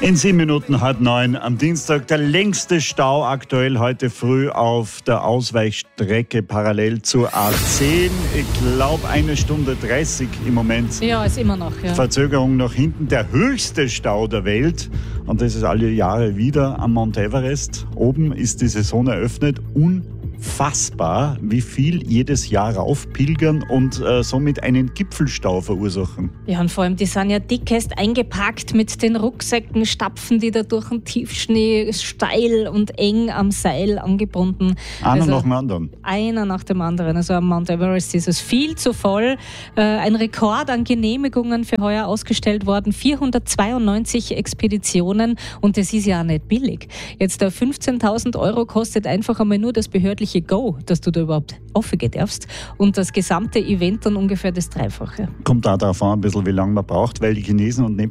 In 7 Minuten 8:30 am Dienstag der längste Stau aktuell heute früh auf der Ausweichstrecke parallel zur A10. Ich glaube 1 Stunde 30 im Moment. Ja, ist immer noch. Ja. Verzögerung nach hinten. Der höchste Stau der Welt. Und das ist alle Jahre wieder am Mount Everest. Oben ist die Saison eröffnet. Unfassbar, wie viel jedes Jahr raufpilgern und somit einen Gipfelstau verursachen. Ja, und vor allem, die sind ja dickest eingepackt mit den Rucksäcken, stapfen die da durch den Tiefschnee, steil und eng am Seil angebunden. Einer nach dem anderen. Einer nach dem anderen. Also am Mount Everest ist es viel zu voll. Ein Rekord an Genehmigungen für heuer ausgestellt worden. 492 Expeditionen und das ist ja auch nicht billig. Jetzt 15.000 € kostet einfach einmal nur das behördliche Go, dass du da überhaupt aufgehen darfst. Und das gesamte Event dann ungefähr das Dreifache. Kommt auch darauf an, ein bisschen, wie lange man braucht, weil die Chinesen und